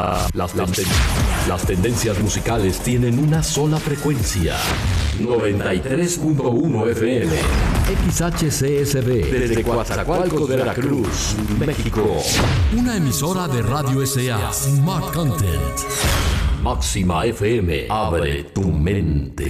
Las tendencias musicales tienen una sola frecuencia. 93.1 FM. XHCSB. Desde Coatzacoalcos, Veracruz, México. Una emisora de Radio S.A. Smart Content. Máxima FM. Abre tu mente.